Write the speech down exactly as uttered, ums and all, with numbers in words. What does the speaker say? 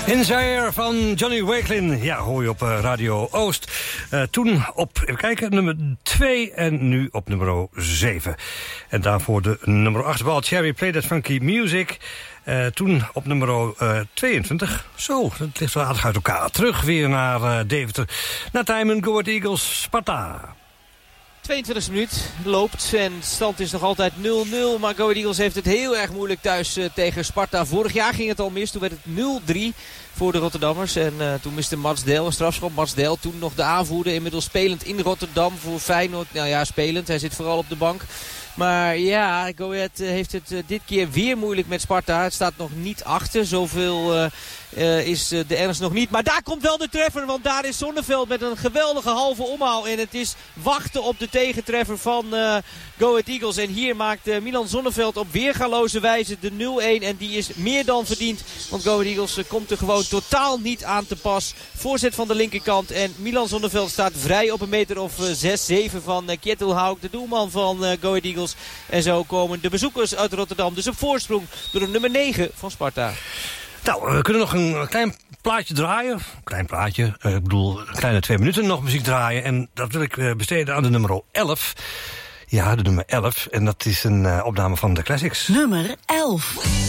In Zaire van Johnny Wakelin. Ja, hoor je op uh, Radio Oost. Uh, toen op, even kijken, nummer twee en nu op nummer zeven. En daarvoor de nummer acht bal Cherry Play That Funky Music. Uh, toen op nummer uh, tweeëntwintig. Zo, dat ligt wel aardig uit elkaar. Terug weer naar uh, Deventer. Naar Tijmen, Go Ahead Eagles, Sparta. tweeëntwintigste minuut loopt en de stand is nog altijd nul nul. Maar Go Ahead Eagles heeft het heel erg moeilijk thuis uh, tegen Sparta. Vorig jaar ging het al mis, toen werd het nul drie voor de Rotterdammers. En uh, toen miste Mats Del een strafschop. Mats Del toen nog de aanvoerder, inmiddels spelend in Rotterdam voor Feyenoord. Nou ja, spelend, hij zit vooral op de bank. Maar ja, Go Ahead heeft het uh, dit keer weer moeilijk met Sparta. Het staat nog niet achter. Zoveel uh, uh, is uh, de ernst nog niet. Maar daar komt wel de treffer. Want daar is Zonneveld met een geweldige halve omhaal. En het is wachten op de tegentreffer van uh, Go Ahead Eagles. En hier maakt uh, Milan Zonneveld op weergaloze wijze de nul een. En die is meer dan verdiend. Want Go Ahead Eagles uh, komt er gewoon totaal niet aan te pas. Voorzet van de linkerkant. En Milan Zonneveld staat vrij op een meter of uh, zes zeven van uh, Kjetil Hauk. De doelman van uh, Go Ahead Eagles. En zo komen de bezoekers uit Rotterdam dus op voorsprong door de nummer negen van Sparta. Nou, we kunnen nog een klein plaatje draaien. Een klein plaatje, uh, ik bedoel, een kleine twee minuten nog muziek draaien. En dat wil ik uh, besteden aan de nummer elf. Ja, de nummer elf. En dat is een uh, opname van de Classics. Nummer elf.